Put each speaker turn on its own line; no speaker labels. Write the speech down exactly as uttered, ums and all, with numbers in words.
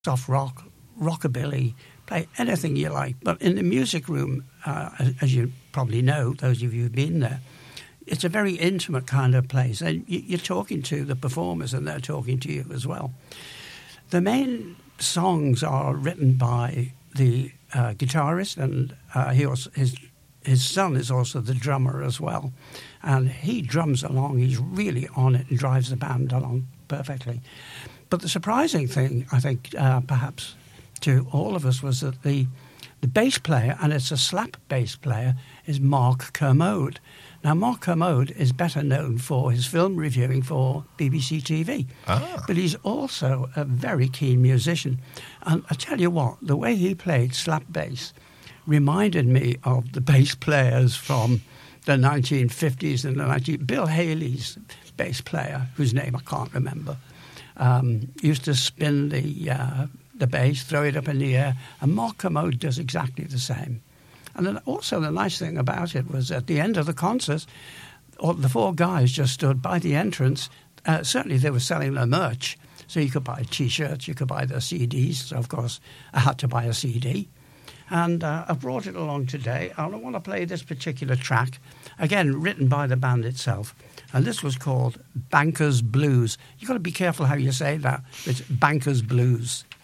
soft rock, rockabilly, play anything you like. But in the music room, uh, as, as you probably know, those of you who've been there, it's a very intimate kind of place. And you, you're talking to the performers and they're talking to you as well. The main songs are written by the uh, guitarist, and uh, he also, his his son is also the drummer as well. And he drums along. He's really on it and drives the band along perfectly. But the surprising thing, I think, uh, perhaps to all of us, was that the the bass player, and it's a slap bass player, is Mark Kermode. Now, Mark Kermode is better known for his film reviewing for B B C T V. Ah. But he's also a very keen musician. And I tell you what, the way he played slap bass reminded me of the bass players from the nineteen fifties and the nineteen... Bill Haley's bass player, whose name I can't remember, um, used to spin the uh, the bass, throw it up in the air, and Mark Kermode does exactly the same. And then also the nice thing about it was at the end of the concert, all the four guys just stood by the entrance. Uh, certainly they were selling their merch, so you could buy T-shirts, you could buy their C Ds. So, of course, I had to buy a C D. And uh, I brought it along today. And I want to play this particular track, again, written by the band itself. And this was called Banker's Blues. You've got to be careful how you say that. It's Banker's Blues.